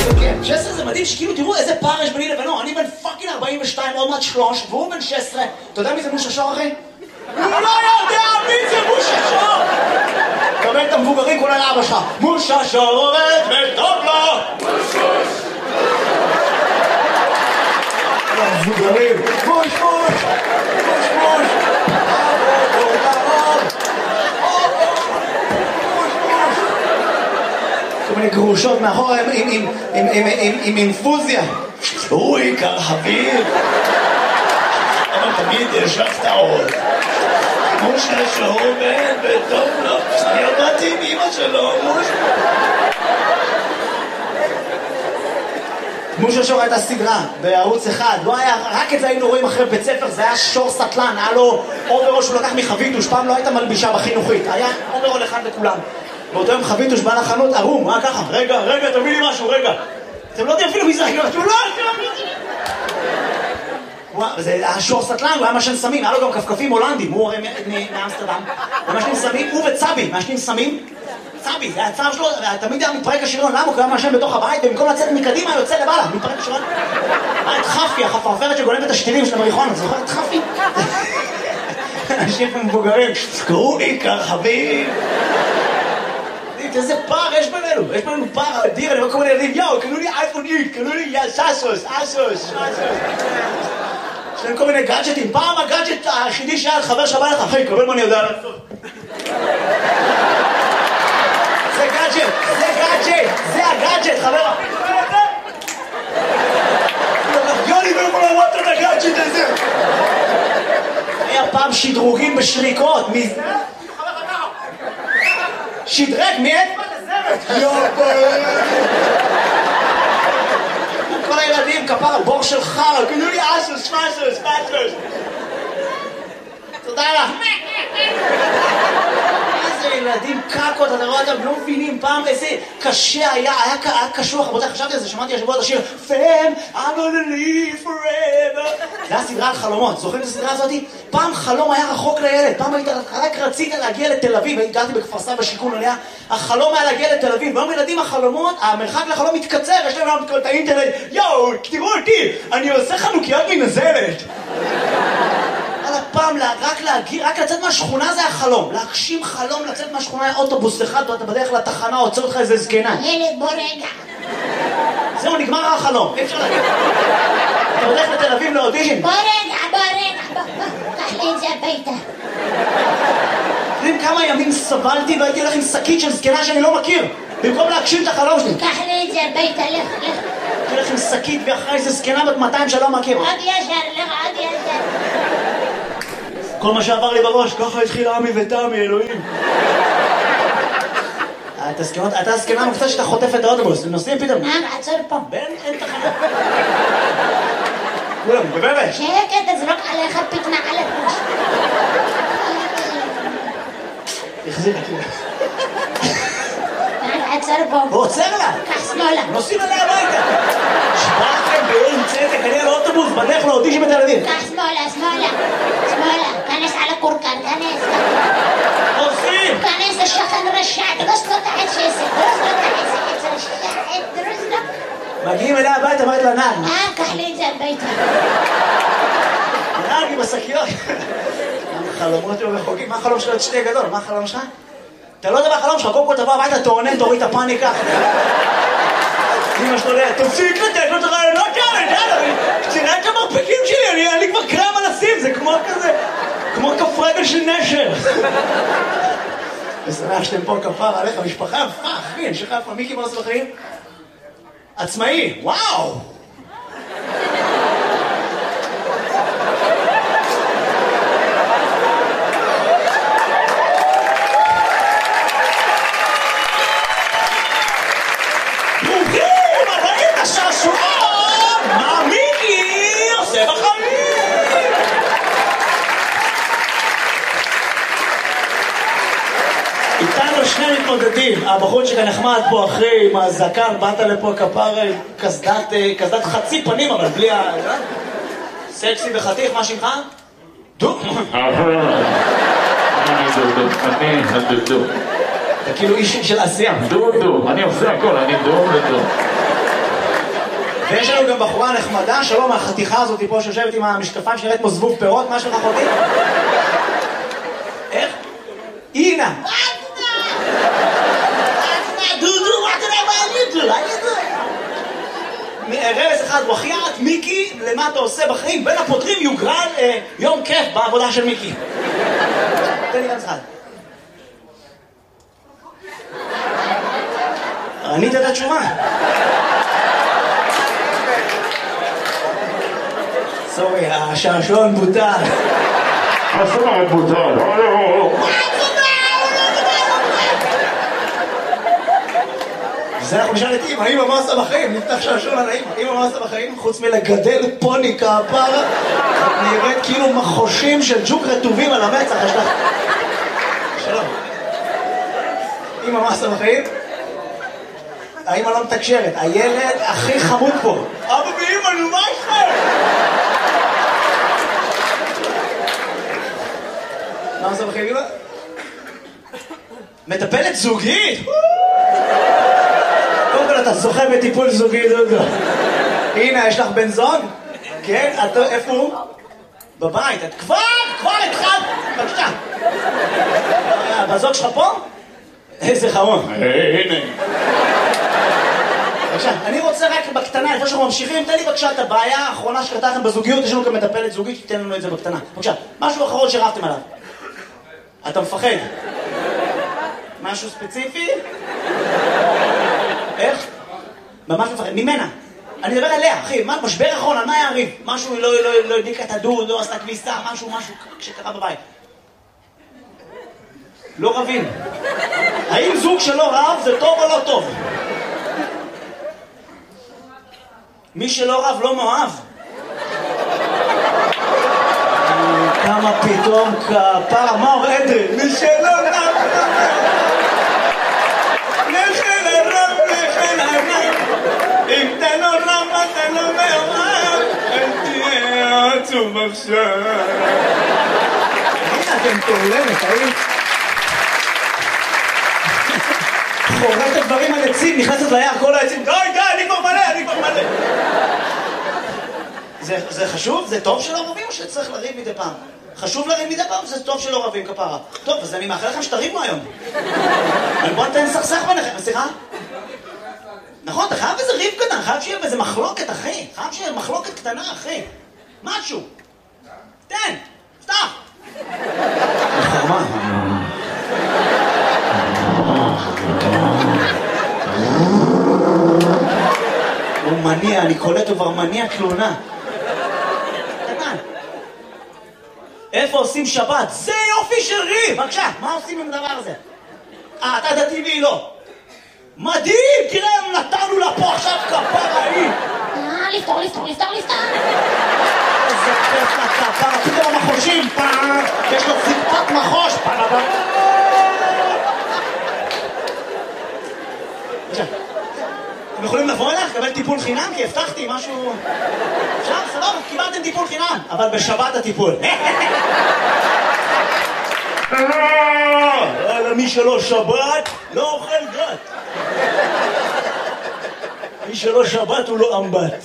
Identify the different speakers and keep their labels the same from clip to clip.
Speaker 1: כן, 16 זה מדהים שכאילו תראו איזה פער יש ביני לבינו. אני בן פאקינג 42, עוד מעט 3, והוא בן 16. אתה יודע מי זה מושה שור, אחי? הוא לא יודע מי זה מושה שור! קבל את המבוגרים כולה לאבא שלך. מושה שור עובד וטוב לו! מוש! המבוגרים. מוש! כל מיני גרושות מאחורה עם אינפוזיה. הוא עיקר חביב. אבל תמיד יש לך את העוד. מושה שור בן וטוב לו. אני עבדתי עם אמא שלו, מושה שור הייתה סדרה בערוץ אחד, לא היה, רק את זה היינו רואים אחרי בית ספר, זה היה שור סטלן, היה לו אוברול שהוא לקח מחביתוש, פעם לא הייתה מלבישה בחינוכית, היה אוברול אחד לכולם. באותו יום חביתוש בא לחנות, ערום, היה ככה, רגע, תביא לי משהו, רגע. אתם לא יודעים אפילו מי זה, הוא לא זה היה שור סטלן, הוא היה משן סמים, היה לו גם כפכפים הולנדים, הוא הרי מאמסטרדם, הוא משנים סמים, הוא וצבי, משנים סמים, צבי, זה הצער שלו, תמיד היה מתפרק השריון, למה? הוא קיים משם בתוך הבית, ובמקום לצאת מקדימה, יוצא לבעלה, מתפרק השריון. היה את חפי, החפרפרת שגונבת את השתילים של המריחונה, זוכר את חפי? אנשים מבוגרים, קראו עיקר חביב. איזה פער יש בינינו פער אדיר, אני רואה כל מיני ילדים, יאו, קנו לי אייפון איקס, קנו לי אסוס. יש להם כל מיני גאדג'טים, פעם הגאדג'ט היחידי שהיה חבר שבא לך, אחי, קבל מה אני יודע לעשות. זה הגאדג'ט, חבר. יוני, ולא יכול לראות את הגאדג'ט הזה. היה פעם שדרוגים בשריקות, שדרג, מי אין? כל הילדים, כפר, בור של חר, קנו לי אסוס. תודה לך. איזה ילדים קקות, אתה רואה אותם, לא מבינים פעם איזה קשה היה קשוח, רבותיי, חשבתי על זה, שמעתי השבוע את השיר Fam, I'm gonna live forever. זה היה סדרה על חלומות, זוכרים את הסדרה הזאת? פעם חלום היה רחוק לילד, פעם רק רצית להגיע לתל אביב, גרתי בכפר סבא בשיכון עליה, החלום היה להגיע לתל אביב, והיום ילדים החלומות, המרחק לחלום מתקצר, יש להם גם את האינטרנט, יואו, תראו אותי, אני עושה חנוכיות מנזלת. פעם רק לצאת מהשכונה זה החלום, להגשים חלום לצאת מהשכונה היה אוטובוס אחד, אתה בדרך לתחנה, עוצר אותך איזה זקנה. ילד, בוא רגע. זהו, נגמר החלום, אי אפשר להגיד. אתה בדרך לתל אביב לאודישן. בוא רגע, קח לי את זה הביתה. יודעים כמה ימים סבלתי והייתי הולך עם שקית של זקנה שאני לא מכיר, במקום להגשים את החלום שלי. קח לי את זה הביתה, לך. הייתי הולך עם שקית ואחרי איזה זקנה בת 200 שלא מכיר. עוד ישר. כל מה שעבר לי בראש, ככה התחיל עמי ותמי, אלוהים. אתה הזקנה מופתע שאתה חוטף את האוטובוס, נוסעים פתאום. עצור פה. אין תחנה. כולם, בבאבש. שקט, תזרוק עליך פתנה על הראש. החזיר את זה. עצור פה. הוא עוצר לה. קח שמאלה. נוסעים עליה הביתה. שבאתם בעין צדק, אני על האוטובוס, בדרך לאודישן בתל אביב. קח שמאלה. כנס על הקורקן, כנס. עושים! כנס לשכן רשע, דרוס לו תחת שסק, דרוס לו. מגיעים אליה הביתה, אומרת לנהג. קח לי את זה הביתה. הנהג עם השקיות. חלומות לא רחוקים, מה החלום שלו? את שתי גדול, מה החלום שלך? אתה לא יודע מה החלום שלך, קודם כל תבוא הביתה, תוריד את הפאניקה. אמא שלו, תפסיק לתת לו את הרעיונות כאלה, תראה את המרפקים שלי, אני כבר קרם על הסים, זה כמו כזה, כמו כף רגל של נשר. ושמח שאתם פה כפר עליך, משפחה יפה, אחי, אני שלך יפה, מי קיבל לעשות בחיים? עצמאי, וואו! הבחור שכאן נחמד פה אחרי עם הזקן, באת לפה כפר קסדת חצי פנים, אבל בלי ה... סקסי וחתיך, מה שמך? דו?
Speaker 2: אני דודו.
Speaker 1: אתה כאילו איש של עשייה.
Speaker 2: דודו, אני עושה הכל, אני דודו.
Speaker 1: ויש לנו גם בחורה נחמדה, שלום, החתיכה הזאת פה שיושבת עם המשקפיים שנראית כמו זבוב פירות, מה שלך אחותי? איך? אינה! דודו, מה אתה יודע? רמז אחד, וחיית, מיקי, למה אתה עושה בחיים? בין הפותרים יוגרל יום כיף בעבודה של מיקי. תן לי רמז אחד. ענית את התשובה. סורי, השעשועון בוטל.
Speaker 2: השעשועון בוטל.
Speaker 1: זה אנחנו נשאל את אמא, אמא מה עושה בחיים? נפתח שעשועון על האמא. אמא מה עושה בחיים? חוץ מלגדל פוני כפרה, נראית כאילו מחושים של ג'וק רטובים על המצח. שלום. אמא מה עושה בחיים? האמא לא מתקשרת, הילד הכי חמוד פה. אבא ואמא, נו מה איתכם? מה עושה בחיים אמא? מטפלת זוגית? קודם כל אתה זוכה בטיפול זוגי, דודו. הנה, יש לך בן זוג? כן? איפה הוא? בבית. את כבר התחלת. בבקשה. בזוג שלך פה? איזה חמוד.
Speaker 2: הנה.
Speaker 1: בבקשה, אני רוצה רק בקטנה, לפני שאנחנו ממשיכים, תן לי בבקשה את הבעיה האחרונה שקרתה לכם בזוגיות, יש לנו גם מטפלת זוגית, שתיתן לנו את זה בקטנה. בבקשה, משהו אחרון שרבתם עליו. אתה מפחד? משהו ספציפי? איך? ממש מפחד, ממנה. אני מדבר עליה, אחי, משבר אחרון, על מה היה הריב? משהו, לא הדליקה את הדוד, לא עשתה כביסה, משהו שקרה בבית. לא רבים. האם זוג שלא רב זה טוב או לא טוב? מי שלא רב לא מאוהב. כמה פתאום כפרה, מה אומר אדרי? מי שלא רב נכן הרב, נכן הרב. אם אתה לא רב, אתה לא מאוהב. אל תהיה עצוב עכשיו. הנה אתם תולמת, האם? חורט את דברים על עצים, נכנסת ליער, כל העצים, די, אני כבר מלא. זה חשוב? זה טוב שלא רבים או שצריך לריב מדי פעם? חשוב לריב מדי פעם, זה טוב שלא רבים כפרה. טוב, אז אני מאחל לכם שתריבו היום. אבל בוא נתן סכסך ביניכם, סליחה? נכון, אתה חייב איזה ריב קטן, חייב שיהיה איזה מחלוקת, אחי. חייב שיהיה מחלוקת קטנה, אחי. משהו. תן, פתח. חרמה. הוא מניע, אני קולט, הוא כבר מניע תלונה. קטן. איפה עושים שבת? זה יופי של ריב! בבקשה, מה עושים עם הדבר הזה? אתה דתי והיא לא. מדהים! תראה, נתנו לה פה עכשיו כפרה היא.
Speaker 3: לפתור.
Speaker 1: איזה כיף לכפרה, פתאום המחושים, יש לו זיפת מחוש. בבקשה. אתם יכולים לבוא אליך, לקבל טיפול חינם? כי הבטחתי משהו... עכשיו, סבבה, קיבלתם טיפול חינם, אבל בשבת הטיפול. מי שלא שבת, לא אוכל גת. מי שלא שבת הוא לא אמבט.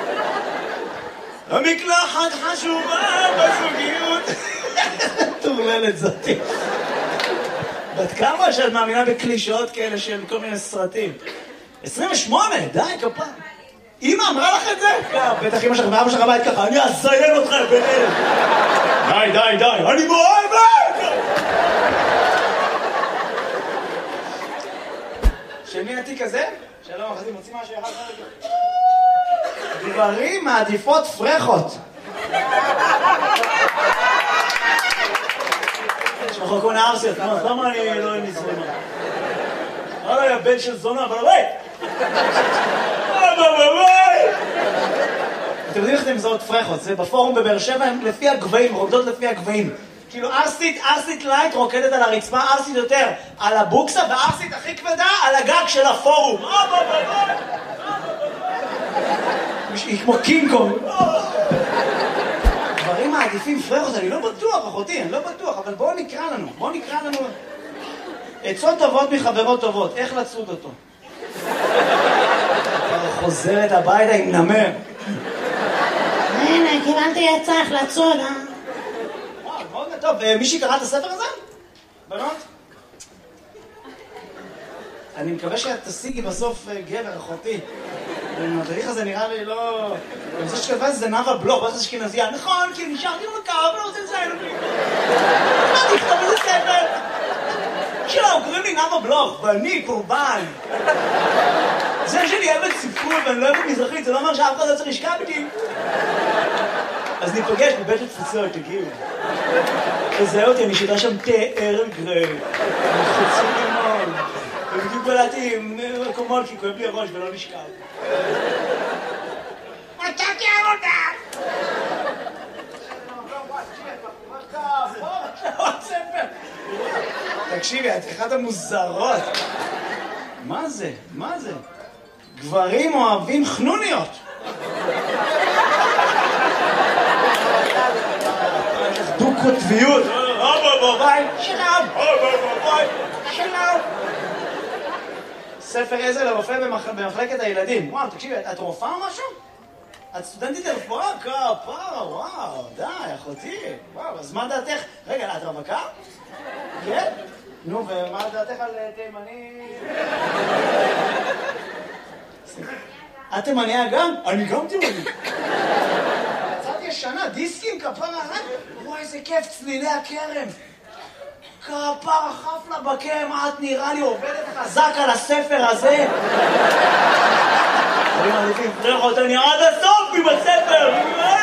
Speaker 1: המקלחת חשובה בזוגיות. תורללת זאתי. בת כמה שאת מאמינה בקלישאות כאלה של כל מיני סרטים? 28, די כפה. אמא אמרה לך את זה? בטח אמא שלך ואבא שלך בית ככה, אני אזיין אותך ביניהם. די, אני מאוהבת! של מי התיק הזה? שלום, אחרי מוצאים משהו יחד חלק. גברים מעדיפות פרחות. יש לך כל נערסיות, למה אני לא עם נזרמה? אולי הבן של זונה, אבל בבית! אתם יודעים איך אתם מזהות פרחות? זה בפורום בבאר שבע, הם לפי הגבהים, רוקדות לפי הגבהים. כאילו ארסית לייט רוקדת על הרצפה, ארסית יותר על הבוקסה, וארסית הכי כבדה על הגג של הפורום. היא כמו קינג קונג. דברים מעדיפים פרחות, אני לא בטוח, אחותי, אני לא בטוח, אבל בואו נקרא לנו. עצות טובות מחברות טובות, איך לצוד אותו? חוזרת הביתה עם נמר.
Speaker 3: הנה, קיבלתי עצה איך לצוד,
Speaker 1: מאוד טוב. מישהי קרא את הספר הזה? בנות? אני מקווה שאת תשיגי בסוף גבר, אחותי. המדריך הזה נראה לי לא... אני חושב שכתבה זה נאווה בלוך, בטח אשכנזייה. נכון, כי נשארתי במקר, ולא רוצה לציין אותי. מה תכתוב איזה ספר? שלום, קוראים לי נאווה בלוך, ואני קורבן. זה שאני אוהבת ספרות ואני לא אוהבת מזרחית, זה לא אומר שאף אחד לא צריך לשכב איתי. אז ניפגש בבית התפוצות, תגיעו. תזהה אותי, אני שותה שם תה ארל גריי. חצי לימון. ובדיוק בלעתי עם מקומות כי כואב לי הראש ולא נשכב.
Speaker 3: מצאתי עבודה!
Speaker 1: תקשיבי, את אחת המוזרות. מה זה? מה זה? גברים אוהבים חנוניות. דו-קוטביות. שלום. ספר עזר לרופא במחלקת הילדים. וואו, תקשיבי, את רופאה או משהו? את סטודנטית לרפואה? כפרה, וואו, די, אחותי. וואו, אז מה דעתך? רגע, את רווקה? כן? נו, ומה דעתך על תימני? את תימניה גם? אני גם תימני. יצאתי ישנה, דיסקים, כפרה, וואי, איזה כיף, צלילי הכרם. כפרה חפלה בכרם, את נראה לי עובדת חזק על הספר הזה. אני מעדיף לפרח אותה, אני עד הסוף עם הספר.